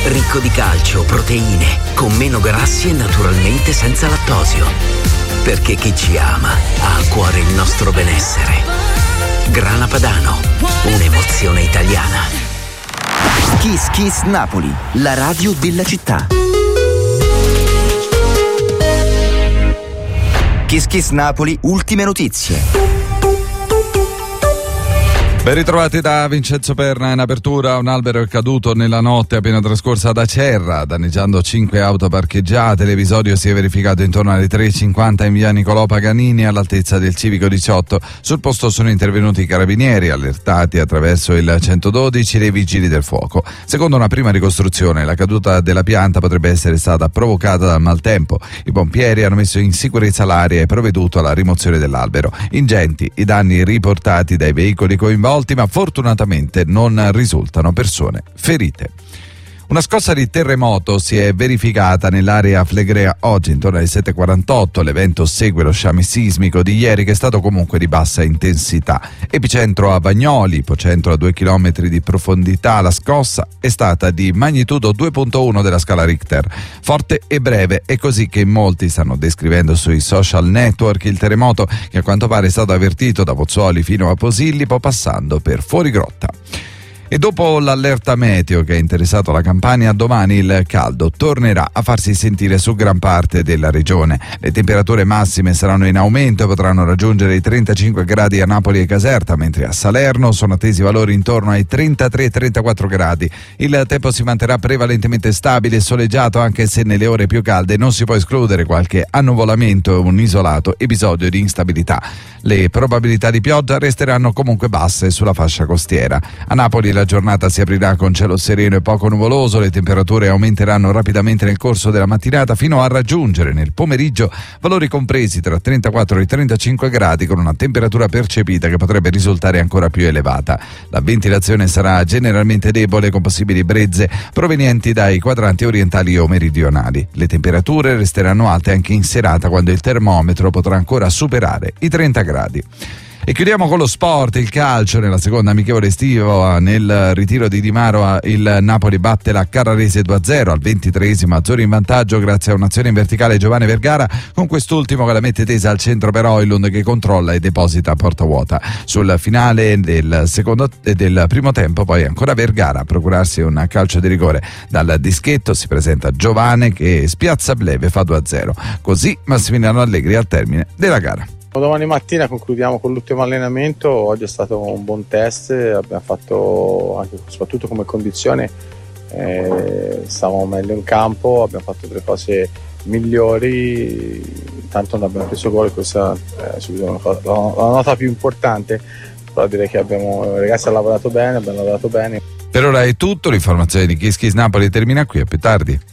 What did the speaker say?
Ricco di calcio, proteine, con meno grassi e naturalmente senza lattosio. Perché chi ci ama ha a cuore il nostro benessere. Grana Padano, un'emozione italiana. Kiss Kiss Napoli, la radio della città. Kiss Kiss Napoli, ultime notizie. Ben ritrovati da Vincenzo Perna. In apertura un albero è caduto nella notte appena trascorsa ad Acerra, danneggiando 5 auto parcheggiate. L'episodio si è verificato intorno alle 3:50 in via Nicolò Paganini, all'altezza del Civico 18. Sul posto sono intervenuti i carabinieri, allertati attraverso il 112 dei vigili del fuoco. Secondo una prima ricostruzione, la caduta della pianta potrebbe essere stata provocata dal maltempo. I pompieri hanno messo in sicurezza l'area e provveduto alla rimozione dell'albero. Ingenti i danni riportati dai veicoli coinvolti, ma fortunatamente non risultano persone ferite. Una scossa di terremoto si è verificata nell'area flegrea oggi intorno alle 7:48. L'evento segue lo sciame sismico di ieri, che è stato comunque di bassa intensità. Epicentro a Bagnoli, ipocentro a 2 chilometri di profondità. La scossa è stata di magnitudo 2.1 della scala Richter, forte e breve. È così che molti stanno descrivendo sui social network il terremoto, che a quanto pare è stato avvertito da Pozzuoli fino a Posillipo, passando per Fuorigrotta. E dopo l'allerta meteo che ha interessato la Campania, domani il caldo tornerà a farsi sentire su gran parte della regione. Le temperature massime saranno in aumento e potranno raggiungere i 35 gradi a Napoli e Caserta, mentre a Salerno sono attesi valori intorno ai 33-34 gradi. Il tempo si manterrà prevalentemente stabile e soleggiato, anche se nelle ore più calde non si può escludere qualche annuvolamento e un isolato episodio di instabilità. Le probabilità di pioggia resteranno comunque basse sulla fascia costiera. A Napoli la giornata si aprirà con cielo sereno e poco nuvoloso. Le temperature aumenteranno rapidamente nel corso della mattinata fino a raggiungere nel pomeriggio valori compresi tra 34 e 35 gradi, con una temperatura percepita che potrebbe risultare ancora più elevata. La ventilazione sarà generalmente debole, con possibili brezze provenienti dai quadranti orientali o meridionali. Le temperature resteranno alte anche in serata, quando il termometro potrà ancora superare i 30 gradi. E chiudiamo con lo sport, il calcio. Nella seconda amichevole estiva nel ritiro di Di Maro il Napoli batte la Carrarese 2-0 al 23esimo, azzurri in vantaggio grazie a un'azione in verticale Giovanni Vergara, con quest'ultimo che la mette tesa al centro per Højlund, che controlla e deposita a porta vuota. Sul finale del primo tempo poi ancora Vergara a procurarsi un calcio di rigore dal dischetto, si presenta Giovane che spiazza Bleve, fa 2-0. Così Massimiliano Allegri al termine della gara. Domani mattina concludiamo con l'ultimo allenamento. Oggi è stato un buon test, abbiamo fatto anche soprattutto come condizione, stavamo meglio in campo, abbiamo fatto 3 cose migliori, intanto non abbiamo preso gol, questa è subito la nota più importante, però direi che i ragazzi hanno lavorato bene, abbiamo lavorato bene. Per ora è tutto, l'informazione di Kiss Kiss Napoli termina qui, a più tardi.